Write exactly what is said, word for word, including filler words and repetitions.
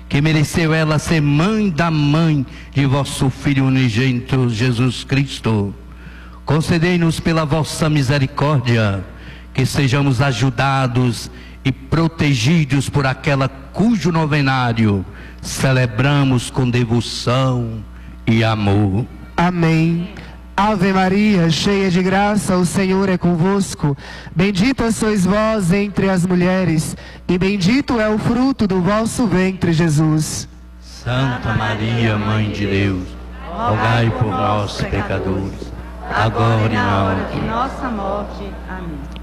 que mereceu ela ser mãe da mãe de vosso Filho unigênito Jesus Cristo, concedei-nos pela vossa misericórdia que sejamos ajudados e protegidos por aquela cujo novenário celebramos com devoção e amor. Amém. Ave Maria, cheia de graça, o Senhor é convosco. Bendita sois vós entre as mulheres, e bendito é o fruto do vosso ventre, Jesus. Santa Maria, Mãe de Deus, rogai por nós, pecadores, agora e na hora de nossa morte. Amém.